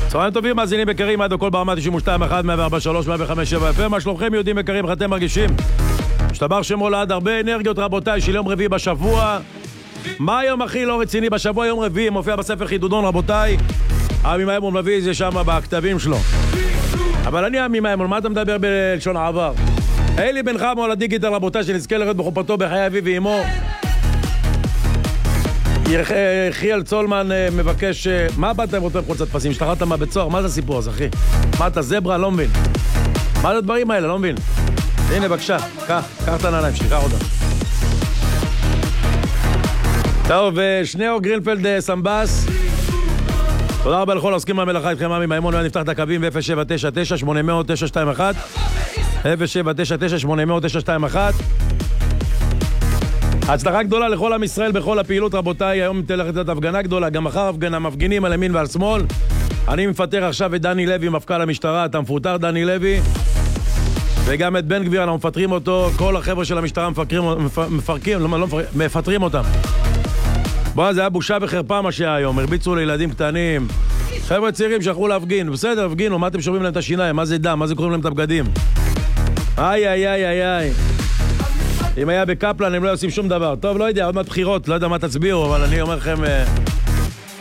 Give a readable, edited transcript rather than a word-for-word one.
צהריים טובים, מאזינים יקרים, עד הכל ברמה 92, 1, 143, 157 FM. מה שלומכם יהודים יקרים, איך אתם מרגישים? משתבר שמולד, הרבה אנרגיות רבותיי של יום רביעי בשבוע. מה היום הכי לא רציני בשבוע? יום רביעי, מופיע בספר חידודון רבותיי. עמי מימון מביא זה שם בכתבים שלו. אבל אני עמי מימון, מה אתה מדבר בלשון העבר? אלי בן חמו על הדיגיטל רבותיי, שנזכה לראות בחופתו בחיי אביו ואמו. יחיאל צולמן מבקש... מה באת עם רותם חולצת פסים? השתחררת מהבית סוהר? מה זה הסיפור הזה, אחי? מה אתה זברה? לא מבין. מה זה הדברים האלה? לא מבין. הנה, בבקשה. קח את הנעליים שלי, קח אותם. טוב, שניאור גרינפלד סמבס. תודה רבה לכל העוסקים במלאכה איתכם, עמי מימון. נפתח את הקווים ב-0799-800-921 0799-800-921. הצלחה גדולה לכל עם ישראל בכל הפעילות רבותיי. היום תלך לתת הפגנה גדולה, גם מחר הפגנה, מפגינים על ימין ועל שמאל. אני מפטר עכשיו את דני לוי, מפכ"ל המשטרה. אתה מפוטר דני לוי, וגם את בן גביר אנחנו מפטרים אותו. כל החבר'ה של המשטרה מפטרים אותם. בוא, זה היה בושה וחרפה מה שהיה היום. הרביצו לילדים קטנים, חבר'ה צעירים שהלכו להפגין. בסדר, הפגינו, מה אתם שוברים להם את השיניים? מה זה דם? מה זה קוראים להם את הבגדים? איי. אם היה בקפלן הם לא עושים שום דבר. טוב, לא יודע, עוד מעט בחירות, לא יודע מה תצביעו, אבל אני אומר לכם...